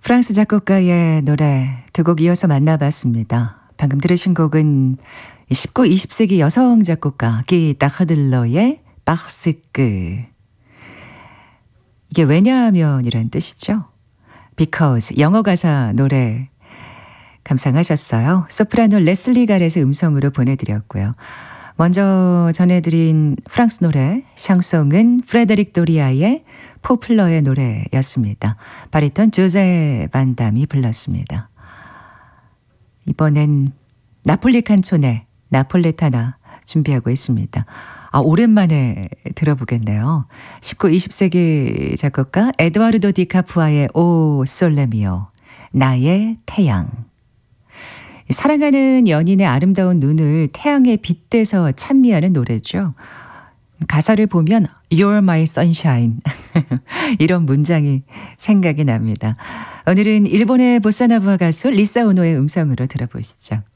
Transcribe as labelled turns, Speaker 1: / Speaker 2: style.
Speaker 1: 프랑스 작곡가의 노래 두 곡 이어서 만나봤습니다. 방금 들으신 곡은 19, 20세기 여성 작곡가 기 다흐들러의 바스크. 이게 왜냐하면이란 뜻이죠. Because 영어 가사 노래 감상하셨어요. 소프라노 레슬리 가렛의 음성으로 보내드렸고요. 먼저 전해드린 프랑스 노래 샹송은 프레데릭 도리아의 포플러의 노래였습니다. 바리톤 조제 반담이 불렀습니다. 이번엔 나폴리 칸초네, 나폴레타나 준비하고 있습니다. 오랜만에 들어보겠네요. 19, 20세기 작곡가 에드와르도 디카푸아의 오 솔레미오, 나의 태양. 사랑하는 연인의 아름다운 눈을 태양에 빗대서 찬미하는 노래죠. 가사를 보면 You're my sunshine 이런 문장이 생각이 납니다. 오늘은 일본의 보사노바 가수 리사 오노의 음성으로 들어보시죠.